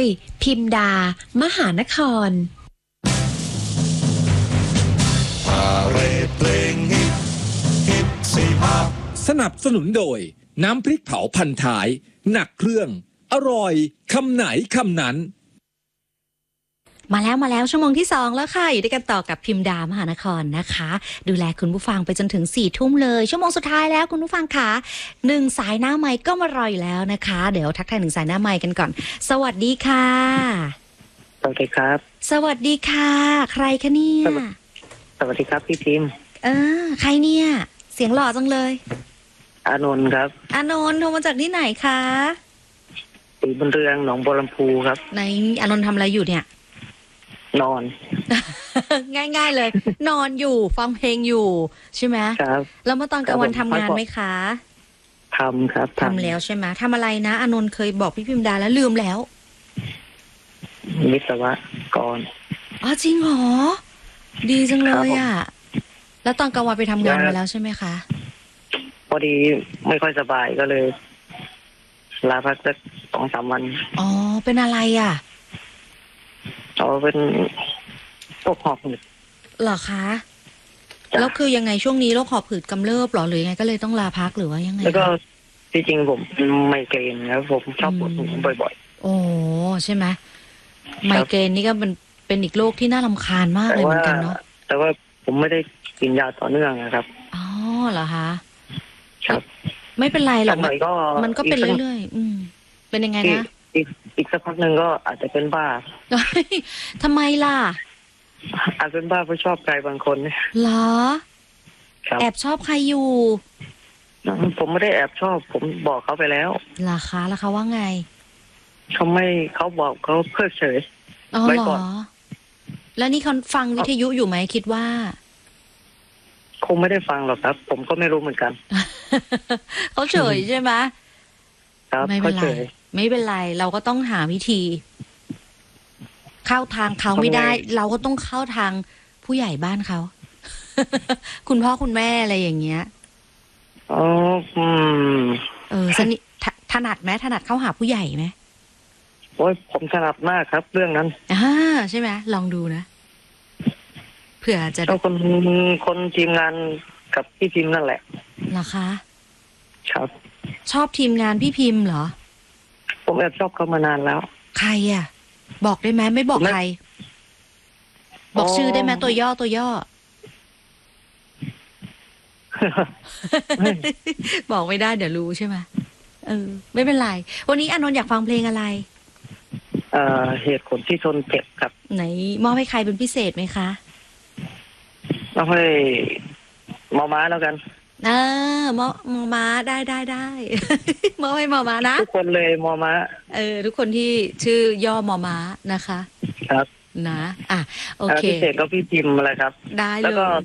พิมดามหานครเพลงฮิตสี่ภาคสนับสนุนโดยน้ำพริกเผาพันท้ายหนักเครื่องอร่อยคำไหนคำนั้นมาแล้วชั่วโมงที่2แล้วค่ะอยู่ด้วยกันต่อกับพิมดามหานครนะคะดูแลคุณผู้ฟังไปจนถึง4 ทุ่มเลยชั่วโมงสุดท้ายแล้วคุณผู้ฟังค่ะ1สายหน้าไมค์ก็มารออยู่แล้วนะคะเดี๋ยวทักทาย1สายหน้าไมค์กันก่อนสวัสดีค่ะสวัสดีครับสวัสดีค่ะใครคะเนี่ยสวัสดีครับพี่พิมพ์ใครเนี่ยเสียงหล่อจังเลยอานนท์ครับอานนท์โทรมาจากที่ไหนคะศรีบุญเรืองหนองบัวลำพูครับในอานนท์ทำอะไรอยู่เนี่ยนอนง่ายๆเลยนอนอยู่ฟังเพลงอยู่ใช่ไหมครับแล้วเมื่อตอนกลางวันทำงานไหมคะทำครับทำแล้วใช่ไหมทำอะไรนะอานนท์เคยบอกพี่พิมดาแล้วลืมแล้ววิศวกรอ๋อจริงเหรอดีจังเลยอ่ะแล้วตอนกลางวันไปทำงานมาแล้วใช่ไหมคะพอดีไม่ค่อยสบายก็เลยลาพักสัก2-3 วันอ๋อเป็นอะไรอ่ะเป็นโรคหอบหืดเหรอคะแล้วคือยังไงช่วงนี้โรคหอบหืดกำเริบหรอหรือยังไงก็เลยต้องลาพักหรือว่ายังไงแล้วก็จริงๆผมไมเกรนแล้วผมชอบปวดหัวบ่อยๆโอ้ใช่ไหมไมเกรนนี่ก็เป็นอีกโรคที่น่ารำคาญมากเลยเหมือนกันเนาะแต่ว่าผมไม่ได้กินยาต่อเนื่องนะครับอ๋อเหรอคะครับไม่เป็นไรหรอกมันก็เป็นเรื่อยๆเป็นยังไงนะอีกสักพักหนึ่งก็อาจจะเป็นบ้าทำไมล่ะอาจเป็นบ้าเพราะชอบใครบางคนเหรอแอบชอบใครอยู่ผมไม่ได้แอบชอบผมบอกเขาไปแล้วเหรอคะแล้วเขาว่าไงเขาบอกเขาเพิกเฉยไว้ก่อนแล้วนี่เขาฟังวิทยุอยู่ไหมคิดว่าคงไม่ได้ฟังหรอกครับผมก็ไม่รู้เหมือนกันเขาเฉยใช่ไหมครับไม่เป็นไรไม่เป็นไรเราก็ต้องหาวิธีเข้าทางเขาไม่ได้เราก็ต้องเข้าทางผู้ใหญ่บ้านเขา คุณพ่อคุณแม่อะไรอย่างเงี้ยสนิทถนัดไหมถนัดเข้าหาผู้ใหญ่ไหมโอ้ยผมถนัดมากครับเรื่องนั้นใช่ไหมลองดูนะเผื่อจะต้องคนทีมงานกับพี่พิมพ์นั่นแหละเหรอคะครับชอบทีมงานพี่พิมพ์เหรอผมแอบชอบเขามานานแล้วใครอ่ะบอกได้ไหมไม่บอกใครบอกชื่อได้ไหมตัวย่อบอกไม่ได้เดี๋ยวรู้ใช่ไหมไม่เป็นไรวันนี้อานนท์อยากฟังเพลงอะไรเหตุผลที่ทนเจ็บครับไหนมอบให้ใครเป็นพิเศษไหมคะมอบให้มอม้าแล้วกันมอม้าได้มอบให้มอม้านะทุกคนเลยมอม้าทุกคนที่ชื่อย่อมอม้านะคะครับนะโอเคพิเศษก็พี่พิมพ์อะไรครับได้เลย